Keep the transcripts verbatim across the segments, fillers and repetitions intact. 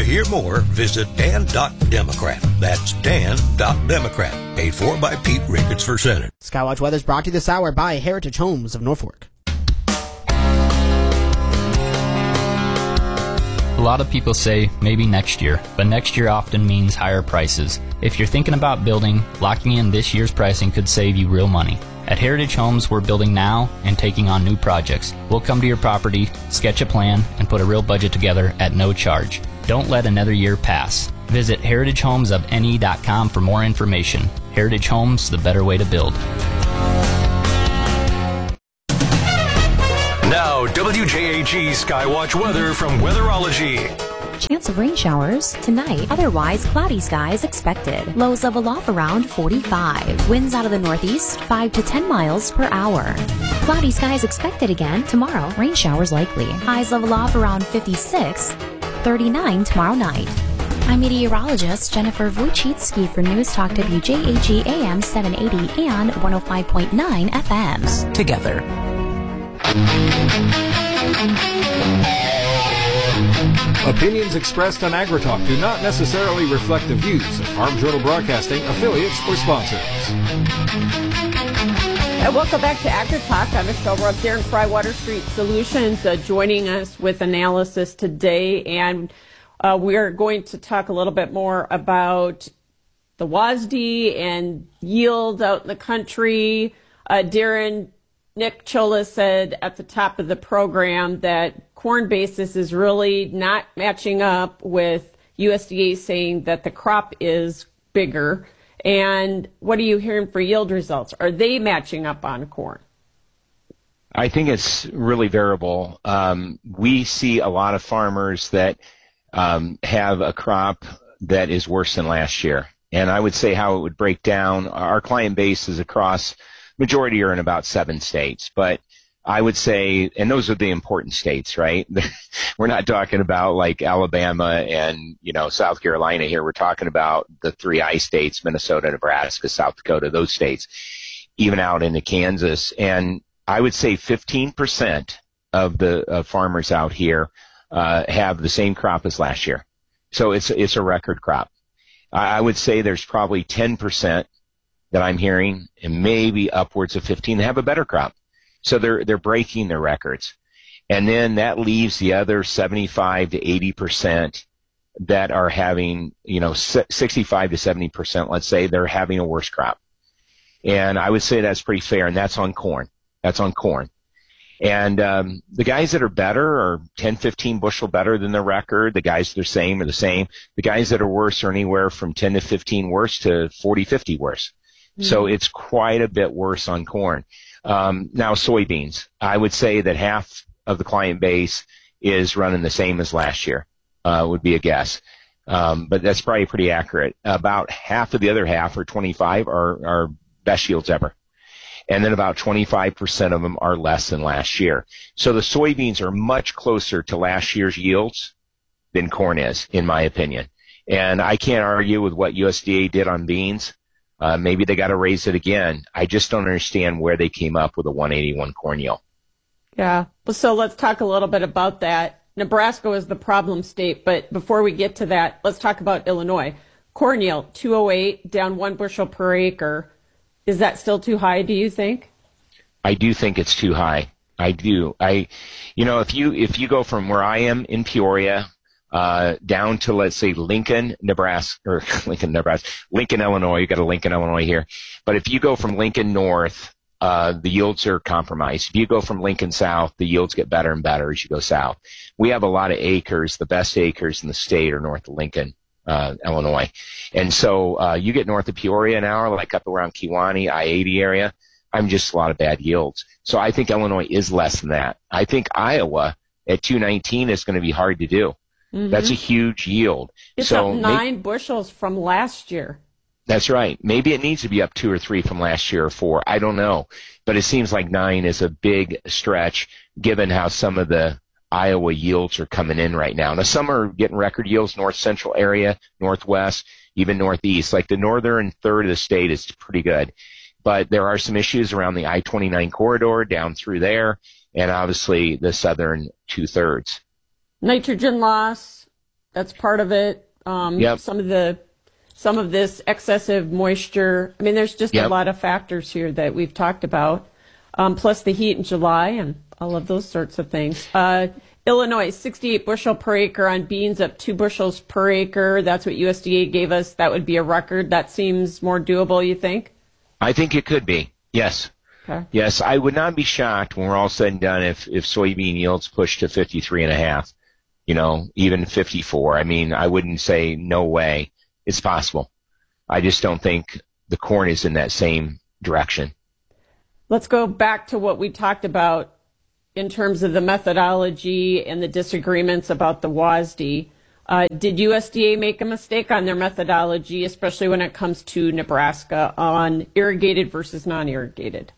hear more, visit dan dot democrat. That's dan dot democrat. Paid for by Pete Ricketts for Senate. Skywatch Weather is brought to you this hour by Heritage Homes of Norfolk. A lot of people say maybe next year, but next year often means higher prices. If you're thinking about building, locking in this year's pricing could save you real money. At Heritage Homes, we're building now and taking on new projects. We'll come to your property, sketch a plan, and put a real budget together at no charge. Don't let another year pass. Visit heritage homes of n e dot com for more information. Heritage Homes, the better way to build. Now, W J A G Skywatch weather from Weatherology. Chance of rain showers tonight. Otherwise, cloudy skies expected. Lows level off around forty-five. Winds out of the northeast, five to ten miles per hour. Cloudy skies expected again tomorrow. Rain showers likely. Highs level off around fifty-six. thirty-nine tomorrow night. I'm meteorologist Jennifer Wojcicki for News Talk W J A G A M seven eighty and one oh five point nine F Ms. Together. Opinions expressed on AgriTalk do not necessarily reflect the views of Farm Journal Broadcasting, affiliates, or sponsors. And welcome back to AgriTalk. I'm Michelle Rupp, Darren Fry, Water Street Solutions, uh, joining us with analysis today. And uh, we're going to talk a little bit more about the W A S D and yield out in the country. Uh, Darren, Nick Chola said at the top of the program that corn basis is really not matching up with U S D A saying that the crop is bigger. And what are you hearing for yield results? Are they matching up on corn? I think it's really variable. Um, we see a lot of farmers that um, have a crop that is worse than last year. And I would say how it would break down. Our client base is across, majority are in about seven states, but I would say, and those are the important states, right? We're not talking about like Alabama and, you know, South Carolina here. We're talking about the three I states, Minnesota, Nebraska, South Dakota, those states, even out into Kansas. And I would say fifteen percent of the uh, farmers out here uh, have the same crop as last year. So it's, it's a record crop. I would say there's probably ten percent that I'm hearing, and maybe upwards of fifteen that have a better crop. So they're, they're breaking their records. And then that leaves the other seventy-five to eighty percent that are having, you know, sixty-five to seventy percent, let's say, they're having a worse crop. And I would say that's pretty fair, and that's on corn. That's on corn. And um, the guys that are better are ten, fifteen bushel better than the record. The guys that are same are the same. The guys that are worse are anywhere from ten to fifteen worse to forty, fifty worse. Mm-hmm. So it's quite a bit worse on corn. Um, now, soybeans, I would say that half of the client base is running the same as last year, uh, would be a guess. Um, but that's probably pretty accurate. About half of the other half, or twenty-five, are, are best yields ever. And then about twenty-five percent of them are less than last year. So the soybeans are much closer to last year's yields than corn is, in my opinion. And I can't argue with what U S D A did on beans. Uh, maybe they got to raise it again. I just don't understand where they came up with a one eighty-one corn yield. Yeah. Well, so let's talk a little bit about that. Nebraska was the problem state, but before we get to that, let's talk about Illinois. Corn yield, two oh eight, down one bushel per acre. Is that still too high, do you think? I do think it's too high. I do. I, you know, if you, if you go from where I am in Peoria, uh, down to, let's say, Lincoln, Nebraska, or Lincoln, Nebraska, Lincoln, Illinois, you got a Lincoln, Illinois here. But if you go from Lincoln north, uh, the yields are compromised. If you go from Lincoln south, the yields get better and better as you go south. We have a lot of acres. The best acres in the state are north of Lincoln, uh, Illinois. And so, uh, you get north of Peoria now, like up around Kewanee, I eighty area. I'm just a lot of bad yields. So I think Illinois is less than that. I think Iowa at two nineteen is going to be hard to do. Mm-hmm. That's a huge yield. It's so up nine may- bushels from last year. That's right. Maybe it needs to be up two or three from last year or four. I don't know. But it seems like nine is a big stretch given how some of the Iowa yields are coming in right now. Now, some are getting record yields, north central area, northwest, even northeast. Like the northern third of the state is pretty good. But there are some issues around the I twenty-nine corridor down through there, and obviously the southern two-thirds. Nitrogen loss, That's part of it. Um, yep. Some of the some of this excessive moisture. I mean, there's just yep. a lot of factors here that we've talked about. Um, plus the heat in July and all of those sorts of things. Uh, Illinois, sixty-eight bushel per acre on beans, up two bushels per acre. That's what U S D A gave us. That would be a record. That seems more doable, you think? I think it could be. Yes. Okay. Yes, I would not be shocked when we're all said and done if, if soybean yields push to fifty-three and a half, you know, even fifty-four. I mean, I wouldn't say no way. It's possible. I just don't think the corn is in that same direction. Let's go back to what we talked about in terms of the methodology and the disagreements about the W A S D. Uh, did U S D A make a mistake on their methodology, especially when it comes to Nebraska on irrigated versus non-irrigated?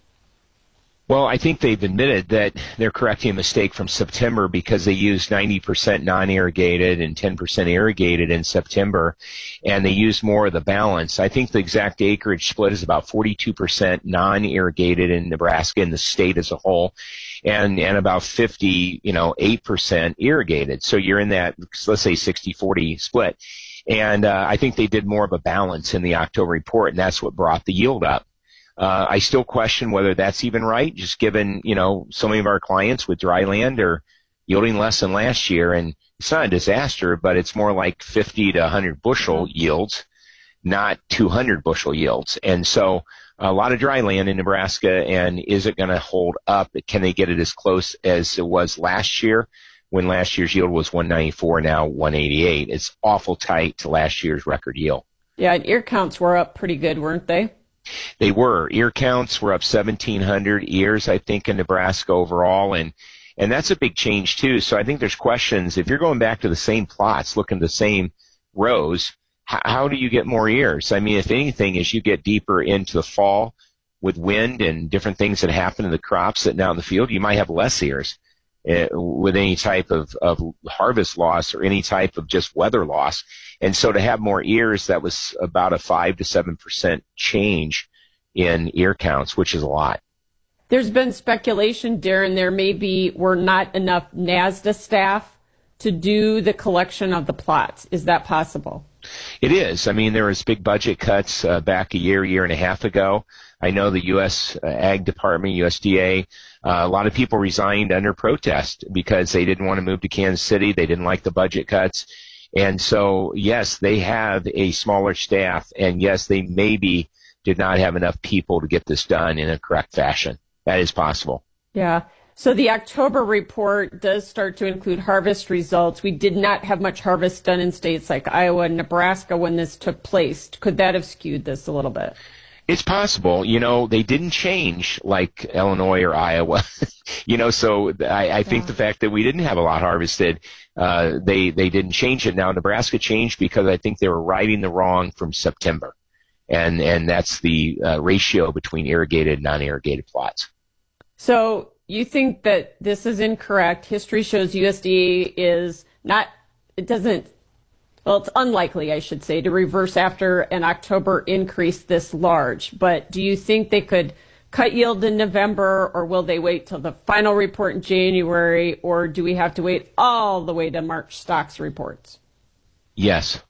Well, I think they've admitted that they're correcting a mistake from September because they used ninety percent non-irrigated and ten percent irrigated in September, and they used more of the balance. I think the exact acreage split is about forty-two percent non-irrigated in Nebraska in the state as a whole, and and about fifty, you know, eight percent irrigated. So you're in that, let's say, sixty forty split. And uh, I think they did more of a balance in the October report, and that's what brought the yield up. Uh, I still question whether that's even right, just given, you know, so many of our clients with dry land are yielding less than last year. And it's not a disaster, but it's more like fifty to one hundred bushel yields, not two hundred bushel yields. And so a lot of dry land in Nebraska, and is it going to hold up? Can they get it as close as it was last year when last year's yield was one ninety-four, now one eighty-eight? It's awful tight to last year's record yield. Yeah, and ear counts were up pretty good, weren't they? They were. Ear counts were up seventeen hundred ears, I think, in Nebraska overall, and and that's a big change, too. So I think there's questions. If you're going back to the same plots, looking at the same rows, how, how do you get more ears? I mean, if anything, as you get deeper into the fall with wind and different things that happen in the crops sitting out in the field, you might have less ears uh, with any type of, of harvest loss or any type of just weather loss. And so to have more ears, that was about a five to seven percent change in ear counts, which is a lot. There's been speculation, Darren, there maybe were not enough NASDA staff to do the collection of the plots. Is that possible? It is. I mean, there was big budget cuts uh, back a year, year and a half ago. I know the U S uh, Ag Department, U S D A, uh, a lot of people resigned under protest because they didn't want to move to Kansas City. They didn't like the budget cuts. And so, yes, they have a smaller staff, and yes, they maybe did not have enough people to get this done in a correct fashion. That is possible. Yeah. So the October report does start to include harvest results. We did not have much harvest done in states like Iowa and Nebraska when this took place. Could that have skewed this a little bit? It's possible. You know, they didn't change like Illinois or Iowa. you know, so I, I think yeah. the fact that we didn't have a lot harvested, uh, they, they didn't change it. Now, Nebraska changed because I think they were righting the wrong from September. And, and that's the uh, ratio between irrigated and non-irrigated plots. So you think that this is incorrect. History shows U S D A is not, it doesn't, well, it's unlikely, I should say, to reverse after an October increase this large. But do you think they could cut yield in November, or will they wait till the final report in January, or do we have to wait all the way to March stocks reports? Yes.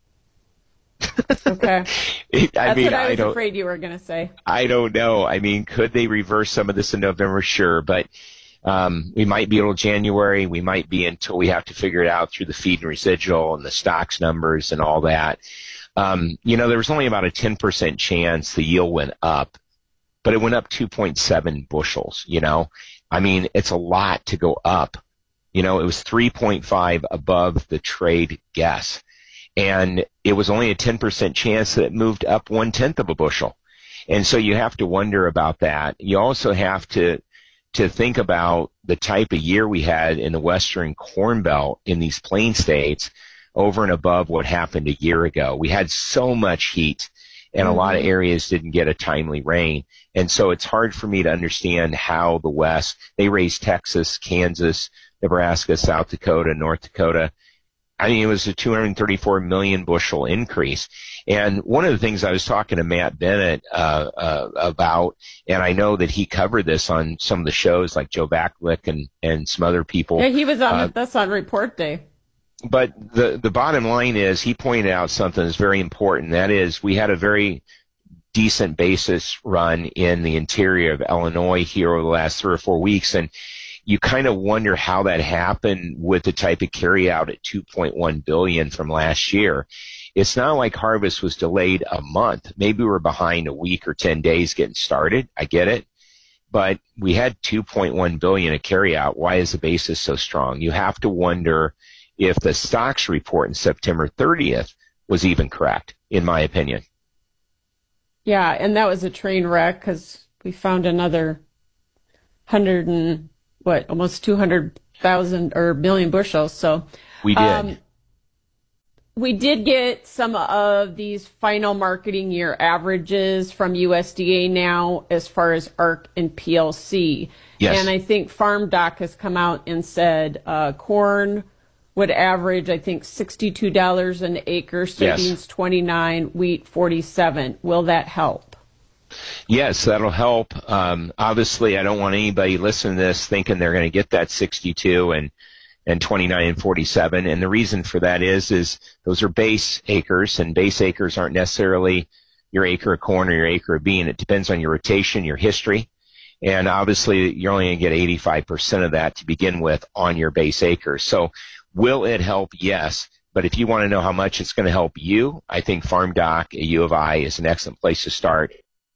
Okay. it, I That's mean, what I was I don't, afraid you were going to say. I don't know. I mean, could they reverse some of this in November? Sure. But um, we might be until January. We might be until we have to figure it out through the feed and residual and the stocks numbers and all that. Um, you know, there was only about a ten percent chance the yield went up, but it went up two point seven bushels, you know. I mean, it's a lot to go up. You know, it was three point five above the trade guess. And it was only a ten percent chance that it moved up one-tenth of a bushel. And so you have to wonder about that. You also have to to think about the type of year we had in the Western Corn Belt in these plain states over and above what happened a year ago. We had so much heat, and a lot of areas didn't get a timely rain. And so it's hard for me to understand how the West, they raised Texas, Kansas, Nebraska, South Dakota, North Dakota. I mean, it was a two hundred thirty-four million bushel increase. And one of the things I was talking to Matt Bennett uh, uh, about, and I know that he covered this on some of the shows like Joe Backlick and, and some other people. Yeah, he was on uh, that's on Report Day. but the, the bottom line is he pointed out something that's very important. That is, we had a very decent basis run in the interior of Illinois here over the last three or four weeks. And you kind of wonder how that happened with the type of carryout at two point one billion dollars from last year. It's not like harvest was delayed a month. Maybe we were behind a week or ten days getting started. I get it. But we had two point one billion dollars of carryout. Why is the basis so strong? You have to wonder if the stocks report in September thirtieth was even correct, in my opinion. Yeah, and that was a train wreck because we found another hundred and what, almost two hundred thousand or million bushels. So we did. Um, we did get some of these final marketing year averages from U S D A now as far as A R C and P L C. Yes. And I think Farm Doc has come out and said uh, corn would average, I think, sixty-two dollars an acre, soybeans yes. twenty-nine, wheat forty-seven. Will that help? Yes, that'll help. Um, obviously, I don't want anybody listening to this thinking they're going to get that sixty-two and and twenty-nine and forty-seven. And the reason for that is, is those are base acres, and base acres aren't necessarily your acre of corn or your acre of bean. It depends on your rotation, your history. And obviously, you're only going to get eighty-five percent of that to begin with on your base acres. So will it help? Yes. But if you want to know how much it's going to help you, I think Farm Doc at U of I is an excellent place to start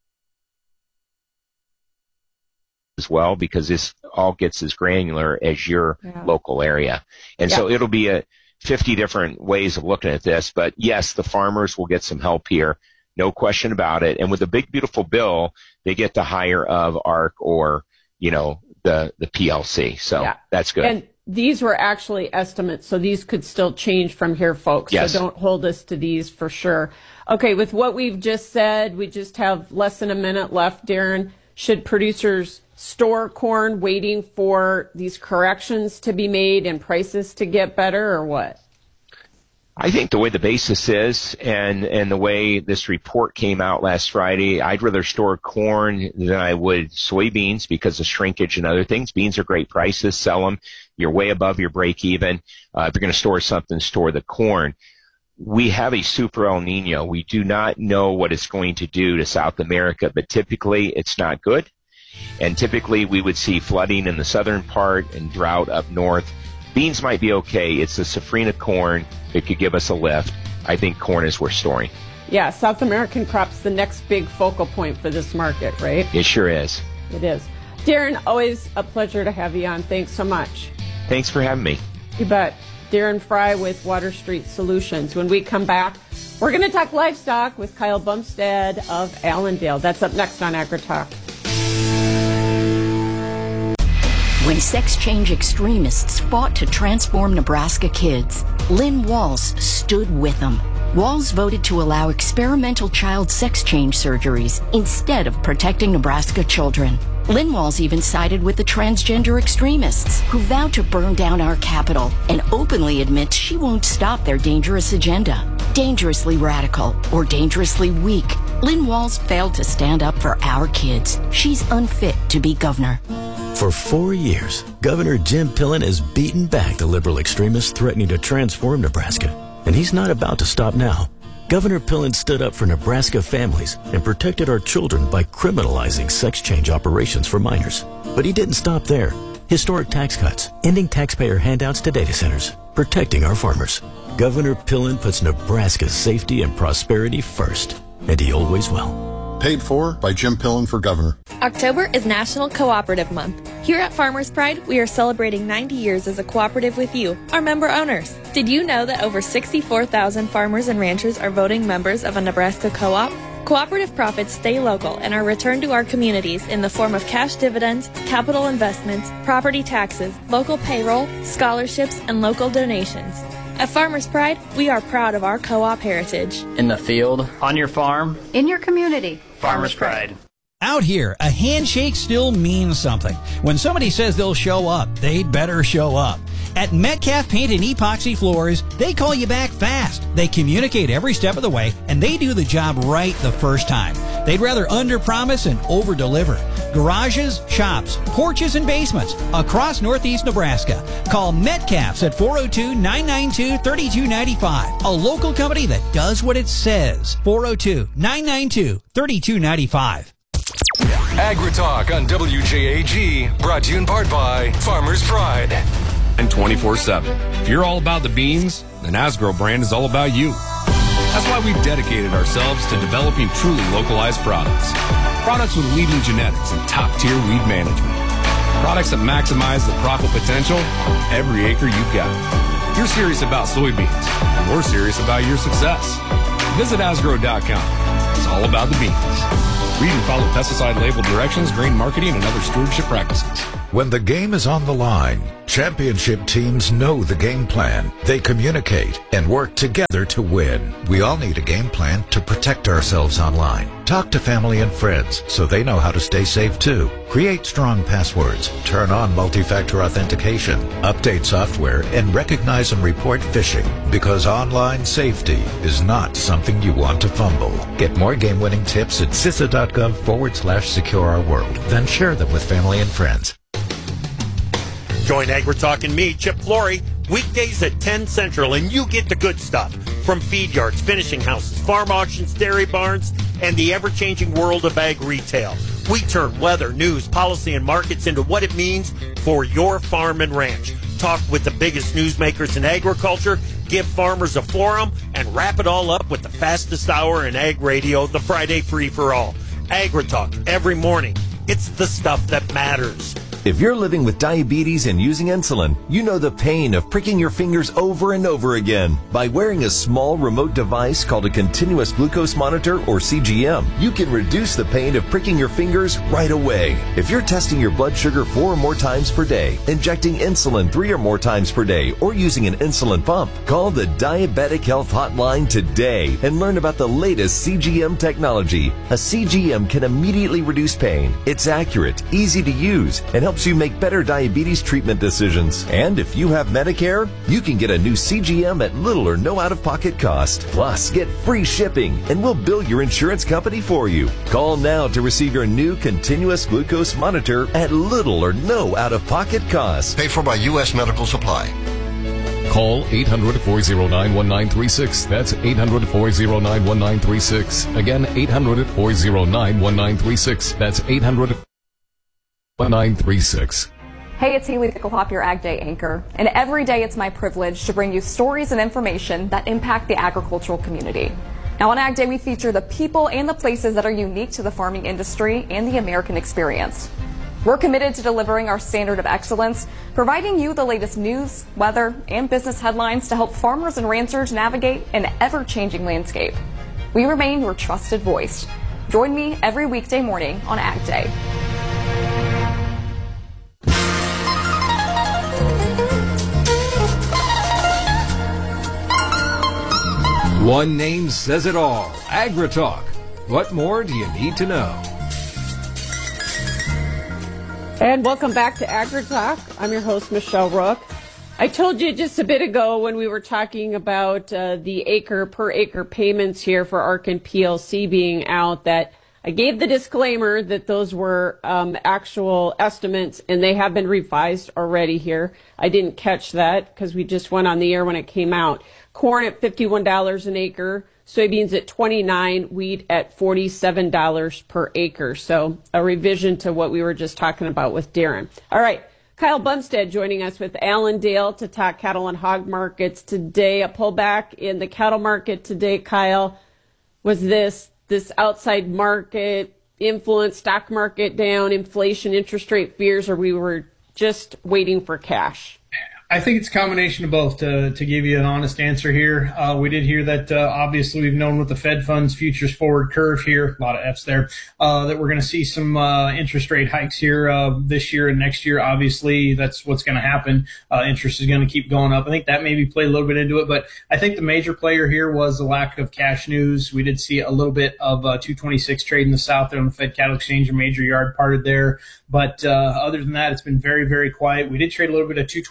as well, because this all gets as granular as your yeah. local area. And yeah. so it'll be a fifty different ways of looking at this. But yes, the farmers will get some help here. No question about it. And with the big, beautiful bill, they get the higher of A R C or, you know, the, the P L C. So yeah. that's good. And these were actually estimates, so these could still change from here, folks. Yes. So don't hold us to these for sure. Okay, with what we've just said, we just have less than a minute left, Darren. Should producers store corn waiting for these corrections to be made and prices to get better, or what? I think the way the basis is and, and the way this report came out last Friday, I'd rather store corn than I would soybeans because of shrinkage and other things. Beans are great prices. Sell them. You're way above your break even. Uh, if you're going to store something, store the corn. We have a super El Nino. We do not know what it's going to do to South America, but typically it's not good. And typically we would see flooding in the southern part and drought up north. Beans might be okay. It's the safrinha corn that could give us a lift. I think corn is worth storing. Yeah, South American crop's the next big focal point for this market, right? It sure is. It is. Darren, always a pleasure to have you on. Thanks so much. Thanks for having me. You bet. Darren Fry with Water Street Solutions. When we come back, we're going to talk livestock with Kyle Bumstead of Allendale. That's up next on AgriTalk. When sex change extremists fought to transform Nebraska kids, Lynn Walls stood with them. Walls voted to allow experimental child sex change surgeries instead of protecting Nebraska children. Lynn Walls even sided with the transgender extremists who vowed to burn down our capital and openly admits she won't stop their dangerous agenda. Dangerously radical or dangerously weak, Lynn Walls failed to stand up for our kids. She's unfit to be governor. For four years, Governor Jim Pillen has beaten back the liberal extremists threatening to transform Nebraska. And he's not about to stop now. Governor Pillen stood up for Nebraska families and protected our children by criminalizing sex change operations for minors. But he didn't stop there. Historic tax cuts, ending taxpayer handouts to data centers, protecting our farmers. Governor Pillen puts Nebraska's safety and prosperity first, and he always will. Paid for by Jim Pillen for governor. October is National Cooperative Month. Here at Farmers Pride, we are celebrating ninety years as a cooperative with you, our member owners. Did you know that over sixty-four thousand farmers and ranchers are voting members of a Nebraska co-op? Cooperative profits stay local and are returned to our communities in the form of cash dividends, capital investments, property taxes, local payroll, scholarships, and local donations. At Farmers Pride, we are proud of our co-op heritage. In the field, on your farm, in your community. Farmers Pride. Out here, a handshake still means something. When somebody says they'll show up, they'd better show up. At Metcalf Paint and Epoxy Floors, they call you back fast. They communicate every step of the way, and they do the job right the first time. They'd rather under-promise and over-deliver. garages, shops, porches, and basements across northeast Nebraska. Call Metcalf's at four oh two, nine nine two, three two nine five. A local company that does what it says. four oh two, nine nine two, three two nine five. AgriTalk on W J A G, brought to you in part by Farmers Pride. And twenty-four seven. If you're all about the beans, then Asgrow brand is all about you. That's why we've dedicated ourselves to developing truly localized products. Products with leading genetics and top-tier weed management. Products that maximize the profit potential on every acre you've got. You're serious about soybeans, and we're serious about your success. Visit asgrow dot com. It's all about the beans. Read and follow pesticide label directions, grain marketing, and other stewardship practices. When the game is on the line, championship teams know the game plan. They communicate and work together to win. We all need a game plan to protect ourselves online. Talk to family and friends so they know how to stay safe too. Create strong passwords, turn on multi-factor authentication, update software, and recognize and report phishing, because online safety is not something you want to fumble. Get more game-winning tips at C I S A dot gov forward slash secure our world. Then share them with family and friends. Join AgriTalk and me, Chip Flory, weekdays at ten Central, and you get the good stuff. From feed yards, finishing houses, farm auctions, dairy barns, and the ever-changing world of ag retail. We turn weather, news, policy, and markets into what it means for your farm and ranch. Talk with the biggest newsmakers in agriculture, give farmers a forum, and wrap it all up with the fastest hour in ag radio, the Friday Free-for-All. AgriTalk, every morning. It's the stuff that matters. If you're living with diabetes and using insulin, you know the pain of pricking your fingers over and over again. By wearing a small remote device called a continuous glucose monitor, or C G M, you can reduce the pain of pricking your fingers right away. If you're testing your blood sugar four or more times per day, injecting insulin three or more times per day, or using an insulin pump, call the Diabetic Health Hotline today and learn about the latest C G M technology. A C G M can immediately reduce pain. It's accurate, easy to use, and helps you make better diabetes treatment decisions. And if you have Medicare, you can get a new C G M at little or no out-of-pocket cost. Plus, get free shipping, and we'll bill your insurance company for you. Call now to receive your new continuous glucose monitor at little or no out-of-pocket cost. Paid for by U S Medical Supply. Call eight hundred, four oh nine, one nine three six. That's eight hundred, four oh nine, one nine three six. Again, eight hundred, four oh nine, one nine three six. That's eight hundred, one nine three six. Hey, it's Haley Picklehop, your Ag Day anchor. And every day it's my privilege to bring you stories and information that impact the agricultural community. Now on Ag Day, we feature the people and the places that are unique to the farming industry and the American experience. We're committed to delivering our standard of excellence, providing you the latest news, weather, and business headlines to help farmers and ranchers navigate an ever-changing landscape. We remain your trusted voice. Join me every weekday morning on Ag Day. One name says it all. AgriTalk. What more do you need to know? And welcome back to AgriTalk. I'm your host, Michelle Rook. I told you just a bit ago when we were talking about uh, the acre per acre payments here for Arkin P L C being out that I gave the disclaimer that those were um, actual estimates, and they have been revised already here. I didn't catch that because we just went on the air when it came out. Corn at fifty-one dollars an acre, soybeans at twenty-nine dollars, wheat at forty-seven dollars per acre. So a revision to what we were just talking about with Darren. All right, Kyle Bumstead joining us with Allendale to talk cattle and hog markets today. A pullback in the cattle market today, Kyle. Was this this outside market influence, stock market down, inflation, interest rate fears, or we were just waiting for cash? I think it's a combination of both, to to give you an honest answer here. Uh, we did hear that, uh, obviously, we've known with the Fed funds futures forward curve here, a lot of F's there, uh, that we're going to see some uh, interest rate hikes here uh, this year and next year. Obviously, that's what's going to happen. Uh, interest is going to keep going up. I think that maybe played a little bit into it, but I think the major player here was the lack of cash news. We did see a little bit of uh, two twenty-six trade in the south there on the Fed Cattle Exchange, a major yard parted there. But uh, other than that, it's been very, very quiet. We did trade a little bit of two twenty and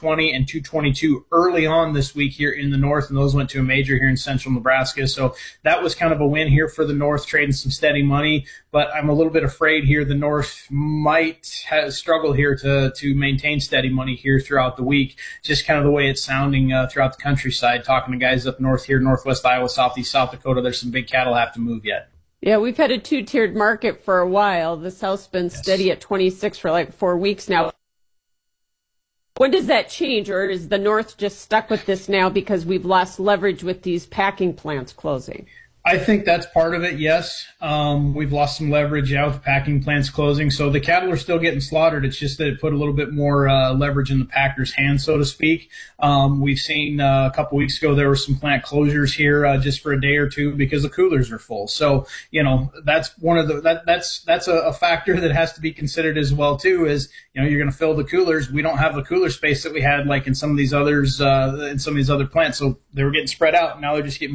and two twenty-two early on this week here in the north, and those went to a major here in central Nebraska. So that was kind of a win here for the north, trading some steady money. But I'm a little bit afraid here the north might have struggle here to, to maintain steady money here throughout the week. Just kind of the way it's sounding uh, throughout the countryside, talking to guys up north here, northwest Iowa, southeast South Dakota. There's some big cattle have to move yet. Yeah, we've had a two-tiered market for a while. The South's been yes. steady at twenty-six for like four weeks now. When does that change, or is the North just stuck with this now because we've lost leverage with these packing plants closing? I think that's part of it, yes. Um, we've lost some leverage out with the packing plants closing. So the cattle are still getting slaughtered. It's just that it put a little bit more uh, leverage in the packers' hands, so to speak. Um, we've seen uh, a couple weeks ago there were some plant closures here uh, just for a day or two because the coolers are full. So, you know, that's one of the that that's that's a, a factor that has to be considered as well, too, is, you know, you're going to fill the coolers. We don't have the cooler space that we had like in some of these others, uh, in some of these other plants. So they were getting spread out. Now they're just getting